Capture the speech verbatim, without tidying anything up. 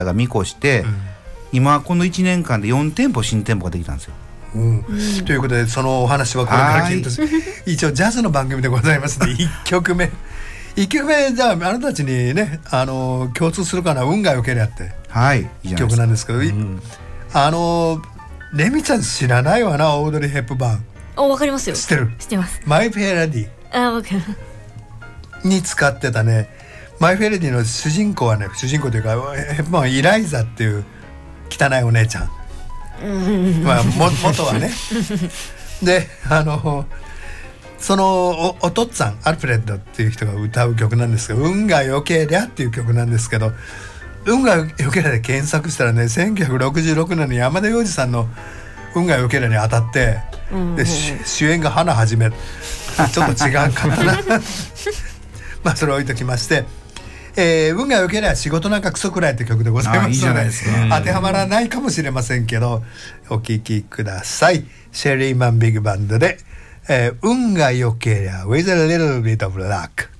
が見越して、うん、今このいちねんかんでよんてんぽ新店舗ができたんですよ。 うんうん、ということでそのお話はこれから聞いて一応ジャズの番組でございますのでいっきょくめいっきょくめじゃああなたたちにねあの共通するかな運が良ければってはいいっきょくなんですけど、うん、あのレミちゃん知らないわなオードリー・ヘップバーン。 お分かりますよ。 知ってる。 知ってます。 マイ・フェア・レディあ分かるに使ってたねマイ・フェア・レディの主人公はね主人公というかヘップバーンはイライザっていう汚いお姉ちゃん、うんまあ、も元はねであのその お, お父っつぁんアルフレッドっていう人が歌う曲なんですけど運が良けりゃっていう曲なんですけど運が良けりゃで検索したらねせんきゅうひゃくろくじゅうろくねんに山田洋次さんの運が良けりゃに当たって、うんうん、で主演が花はじめちょっと違うかったなまあそれ置いときましてえー、運が良ければ仕事なんかクソくらいって曲でございますので、いいじゃないですか。当てはまらないかもしれませんけどお聴きください。シェリーマンビッグバンドで、えー、運が良ければ With a little bit of luck